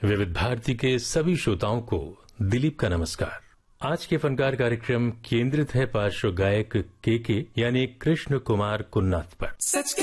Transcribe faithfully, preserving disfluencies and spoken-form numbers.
विविध भारती के सभी श्रोताओं को दिलीप का नमस्कार। आज के फनकार कार्यक्रम केंद्रित है पार्श्व गायक के के यानी कृष्ण कुमार कुन्नाथ पर।